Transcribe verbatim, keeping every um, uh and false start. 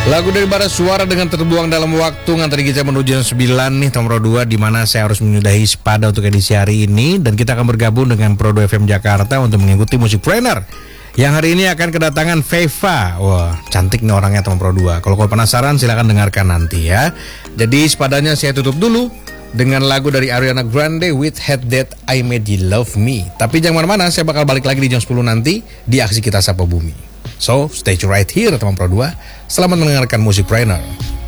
Lagu dari Bara Suara dengan terbuang dalam waktu ngantri kita menuju jam sembilan nih Tom Pro dua, di mana saya harus menyudahi sepada untuk edisi hari ini, dan kita akan bergabung dengan Pro dua F M Jakarta untuk mengikuti Music Trainer yang hari ini akan kedatangan Feva. Wah, cantik nih orangnya Tom Pro dua. Kalau kau penasaran silakan dengarkan nanti ya. Jadi sepadanya saya tutup dulu dengan lagu dari Ariana Grande with Head That I Made You Love Me. Tapi jangan mana-mana, saya bakal balik lagi di jam sepuluh nanti di aksi kita Sapa Bumi. So, stay tuned right here teman Pro dua. Selamat mendengarkan Music Trainer.